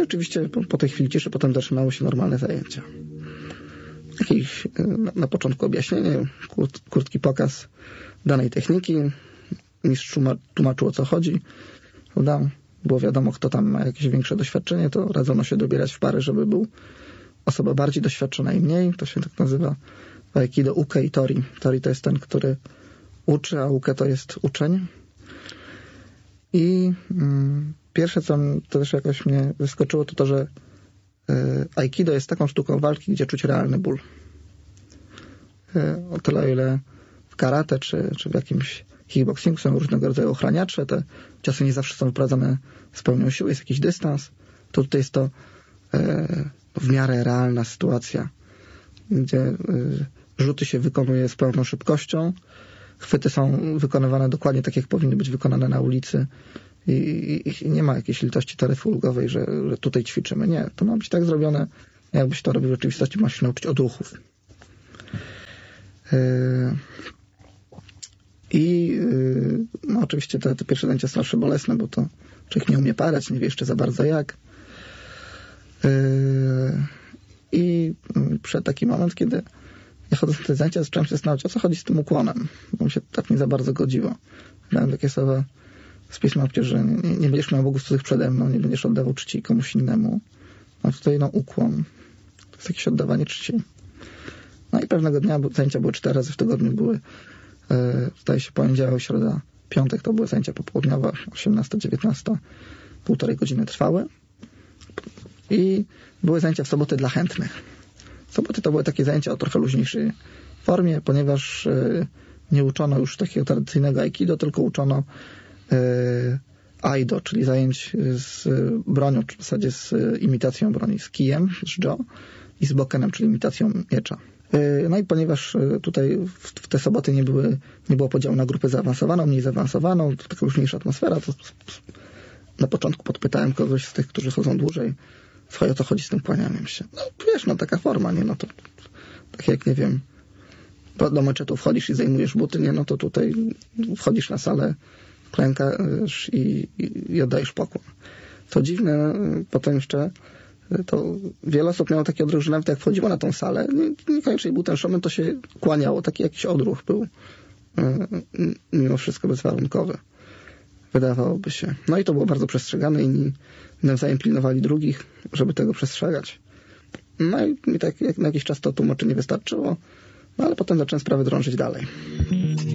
oczywiście po tej chwili ciszy potem zaczynały się normalne zajęcia. Jakiś na początku objaśnienie, krótki pokaz danej techniki. Mistrz tłumaczył, o co chodzi. Prawda? Było wiadomo, kto tam ma jakieś większe doświadczenie, to radzono się dobierać w pary, żeby był osoba bardziej doświadczona i mniej. To się tak nazywa w Aikido uke i tori. Tori to jest ten, który uczy, a uke to jest uczeń. I pierwsze, co to też jakoś mnie zaskoczyło, to, że Aikido jest taką sztuką walki, gdzie czuć realny ból. O tyle, o ile w karate czy w jakimś kickboxingu są różnego rodzaju ochraniacze, te ciosy nie zawsze są wyprowadzane z pełnią siły, jest jakiś dystans, to tutaj jest to w miarę realna sytuacja, gdzie rzuty się wykonuje z pełną szybkością, chwyty są wykonywane dokładnie tak, jak powinny być wykonane na ulicy i nie ma jakiejś litości taryfy ulgowej, że tutaj ćwiczymy. Nie, to ma być tak zrobione, jakbyś to robił w rzeczywistości, ma się nauczyć odruchów. I no oczywiście te pierwsze zajęcia są zawsze bolesne, bo to człowiek nie umie parać, nie wie jeszcze za bardzo jak. I przyszedł taki moment, kiedy ja chodząc na te zajęcia zacząłem się zastanawiać, o co chodzi z tym ukłonem, bo mi się tak nie za bardzo godziło. Miałem takie słowa z pisma, że nie będziesz miał bogów cudzych przede mną, nie będziesz oddawał czci komuś innemu. A tutaj ukłon. To jest jakieś oddawanie czci. No i pewnego dnia zajęcia były 4 razy w tygodniu, były zdaje się poniedziałek, środa, piątek to były zajęcia popołudniowe, 18, 19, 1,5 godziny trwały. I były zajęcia w soboty dla chętnych. Soboty to były takie zajęcia o trochę luźniejszej formie, ponieważ nie uczono już takiego tradycyjnego aikido, tylko uczono aido, czyli zajęć z bronią, czy w zasadzie z imitacją broni, z kijem, z jo i z bokenem, czyli imitacją miecza. No i ponieważ tutaj w te soboty nie było podziału na grupę zaawansowaną, mniej zaawansowaną, to taka luźniejsza atmosfera, to na początku podpytałem kogoś z tych, którzy chodzą dłużej, słuchaj, o co chodzi z tym kłanianiem się. No wiesz, taka forma, nie, to tak jak, nie wiem, do meczetu wchodzisz i zajmujesz buty, nie, to tutaj wchodzisz na salę, klękasz i oddajesz pokłon. To dziwne, potem jeszcze to wiele osób miało taki odruch, że nawet jak wchodziło na tą salę, niekoniecznie był ten szomen, to się kłaniało, taki jakiś odruch był mimo wszystko bezwarunkowy. Wydawałoby się. No i to było bardzo przestrzegane, inni nawzajem pilnowali drugich, żeby tego przestrzegać. No i tak jak na jakiś czas to tłumaczenie wystarczyło, no ale potem zacząłem sprawę drążyć dalej.